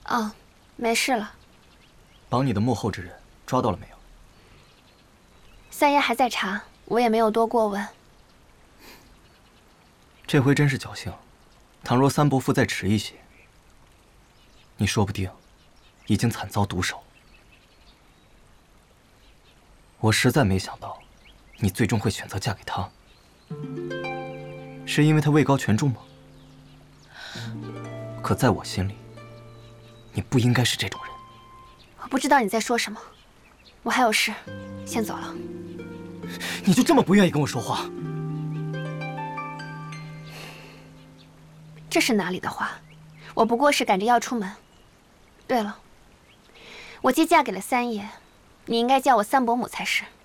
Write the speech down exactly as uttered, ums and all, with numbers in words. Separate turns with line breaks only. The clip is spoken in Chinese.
哦，没事了。
帮你的幕后之人抓到了没有？
三爷还在查，我也没有多过问。
这回真是侥幸，倘若三伯父再迟一些，你说不定已经惨遭毒手。我实在没想到，你最终会选择嫁给他，是因为他位高权重吗？可在我心里，你不应该是这种人。
我不知道你在说什么，我还有事，先走了。
你就这么不愿意跟我说话？
这是哪里的话？我不过是赶着要出门。对了，我既嫁给了三爷，你应该叫我三伯母才是。